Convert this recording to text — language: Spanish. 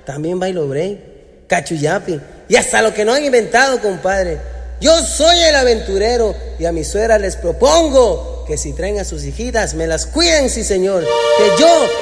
también bailo break, cachuyapi y hasta lo que no han inventado, compadre. Yo soy el aventurero y a mi suegra les propongo que si traen a sus hijitas me las cuiden, sí señor, que yo